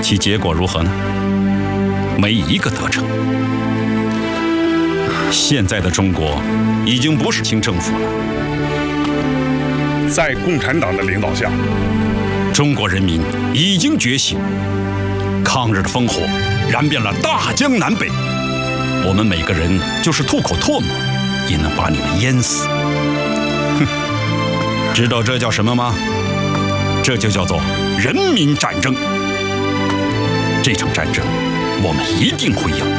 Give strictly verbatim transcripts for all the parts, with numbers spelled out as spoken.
其结果如何呢？没一个得逞。现在的中国已经不是清政府了， 在共产党的领导下， 中国人民已经觉醒，抗日的烽火燃遍了大江南北。我们每个人就是吐口唾沫，也能把你们淹死。哼，知道这叫什么吗？这就叫做人民战争。这场战争，我们一定会赢。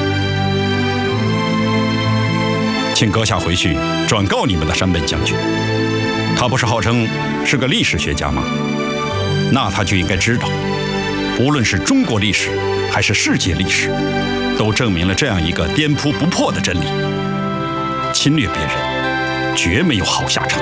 请阁下回去转告你们的山本将军，他不是号称是个历史学家吗？那他就应该知道，无论是中国历史还是世界历史，都证明了这样一个颠扑不破的真理：侵略别人，绝没有好下场。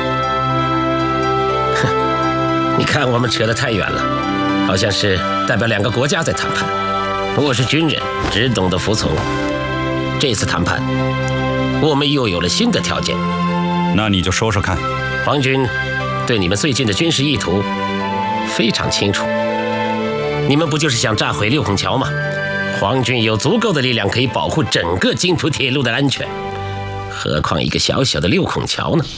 哼，你看我们扯得太远了，好像是代表两个国家在谈判。我是军人，只懂得服从。这次谈判，我们又有了新的条件。 那你就说说看。 皇军对你们最近的军事意图非常清楚，你们不就是想炸毁六孔桥吗？皇军有足够的力量可以保护整个津浦铁路的安全，何况一个小小的六孔桥呢？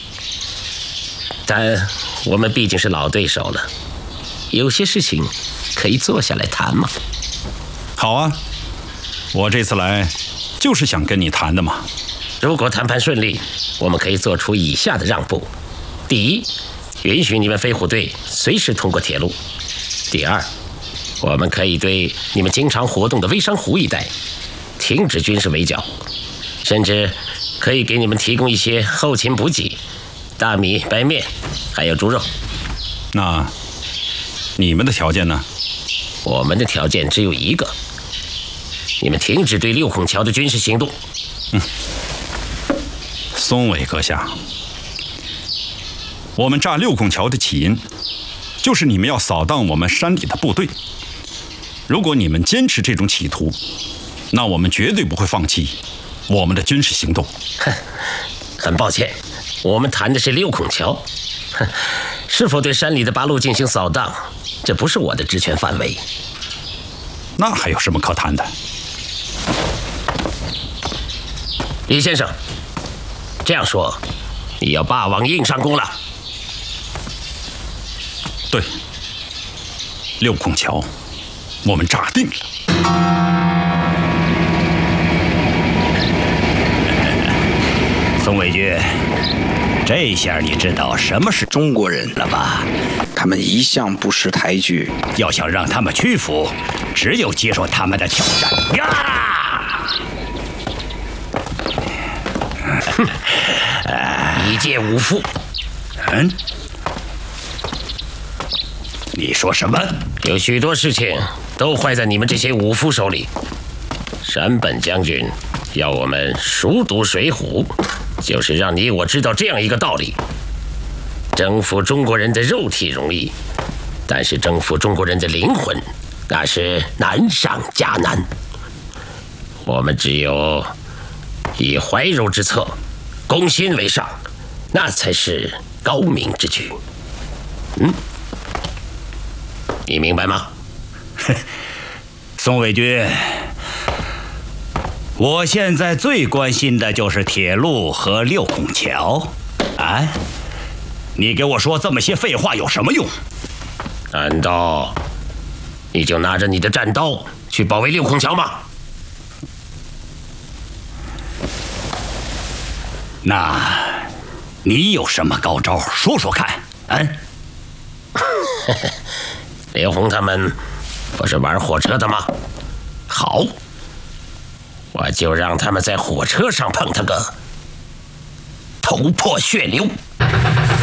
但我们毕竟是老对手了，有些事情可以坐下来谈嘛。 好啊，我这次来就是想跟你谈的嘛。 如果谈判顺利，我们可以做出以下的让步：第一，允许你们飞虎队随时通过铁路；第二，我们可以对你们经常活动的微山湖一带停止军事围剿，甚至可以给你们提供一些后勤补给，大米、白面，还有猪肉。 那你们的条件呢？ 我们的条件只有一个：你们停止对六孔桥的军事行动。 嗯，松尾阁下，我们炸六孔桥的起因，就是你们要扫荡我们山里的部队。如果你们坚持这种企图，那我们绝对不会放弃我们的军事行动。 哼，很抱歉，我们谈的是六孔桥，哼，是否对山里的八路进行扫荡，这不是我的职权范围。 那还有什么可谈的？ 李先生，这样说，你要霸王硬上弓了？ 对，六孔桥我们炸定了。 宋伟军，这下你知道什么是中国人了吧？ 他们一向不识抬举， 要想让他们屈服，只有接受他们的挑战呀！ 一介武夫。 嗯？你说什么？ 有许多事情都坏在你们这些武夫手里。山本将军要我们熟读《水浒》，就是让你我知道这样一个道理：征服中国人的肉体容易，但是征服中国人的灵魂，那是难上加难。我们只有以怀柔之策，攻心为上，那才是高明之举。嗯，你明白吗？ 宋伟军，我现在最关心的就是铁路和六孔桥。啊，你给我说这么些废话有什么用？ 难道你就拿着你的战刀去保卫六孔桥吗？ 那你有什么高招？说说看。嗯， 刘洪他们不是玩火车的吗？好，我就让他们在火车上碰他个头破血流。